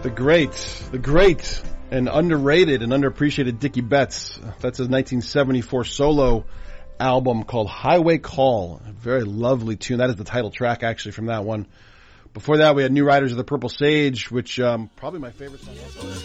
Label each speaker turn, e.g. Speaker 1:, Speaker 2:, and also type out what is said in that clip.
Speaker 1: The great and underrated and underappreciated Dickie Betts. That's his 1974 solo album called Highway Call. A very lovely tune. That is the title track, actually, from that one. Before that, we had New Riders of the Purple Sage, which probably my favorite song.